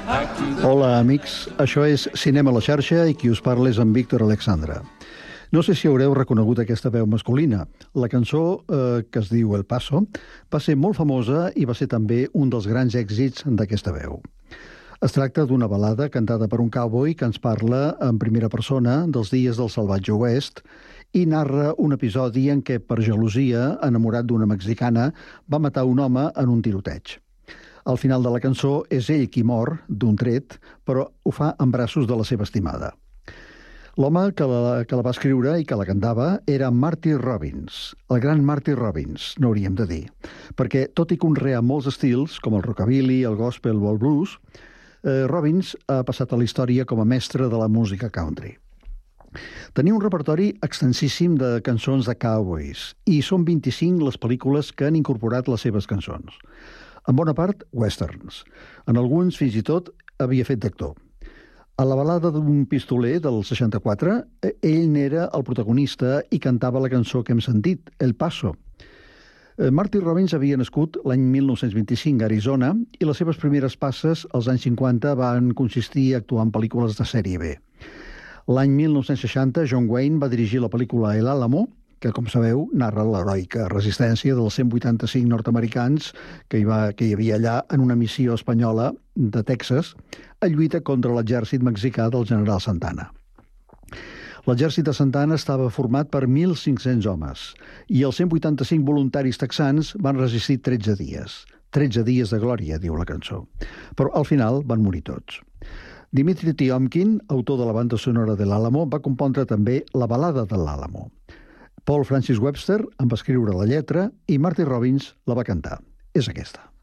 Hola, amics. Això és Cinema a la xarxa i qui us parla és en Víctor Alexandra. No sé si haureu reconegut aquesta veu masculina. La cançó, que es diu El Paso, va ser molt famosa i va ser també un dels grans èxits d'aquesta veu. Es tracta d'una balada cantada per un cowboy que ens parla en primera persona dels dies del salvatge oest i narra un episodi en què, per gelosia, enamorat d'una mexicana, va matar un home en un tiroteig. Al final de la cançó és ell qui mor d'un tret, però ho fa en braços de la seva estimada. L'home que la va escriure i que la cantava era Marty Robbins, el gran Marty Robbins, no hauríem de dir, perquè tot i conrear molts estils, com el rockabilly, el gospel o el blues, Robbins ha passat a la història com a mestre de la música country. Tenia un repertori extensíssim de cançons de cowboys i són 25 les pel·lícules que han incorporat les seves cançons. En bona part, westerns. En alguns, fins i tot, havia fet d'actor. A la balada d'un pistoler del 64, ell n'era el protagonista i cantava la cançó que hem sentit, El Paso. Marty Robbins havia nascut l'any 1925 a Arizona i les seves primeres passes als anys 50 van consistir a actuar en pel·lícules de sèrie B. L'any 1960, John Wayne va dirigir la pel·lícula El Álamo, que, com sabeu, narra l'heroica resistència dels 185 nord-americans que hi havia allà en una missió espanyola de Texas a lluita contra l'exèrcit mexicà del general Santana. L'exèrcit de Santana estava format per 1.500 homes i els 185 voluntaris texans van resistir 13 dies. 13 dies de glòria, diu la cançó. Però al final van morir tots. Dimitri Tiomkin, autor de la banda sonora de l'Álamo, va compondre també la balada de l'Álamo. Paul Francis Webster en va escriure la lletra i Marty Robbins la va cantar. És aquesta.